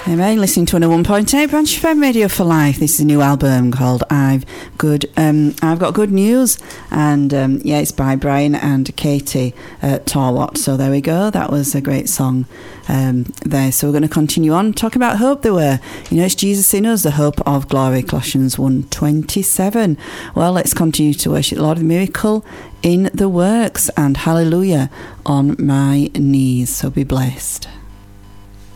Amen. Listening to 101.8 Branch FM Radio for Life. This is a new album called I've Got Good News, and it's by Brian and Katie Torwat. So there we go. That was a great song there. So we're going to continue on, talk about hope. It's Jesus in us, the hope of glory, Colossians 1:27. Well, let's continue to worship the Lord, the miracle in the works, and hallelujah on my knees. So be blessed.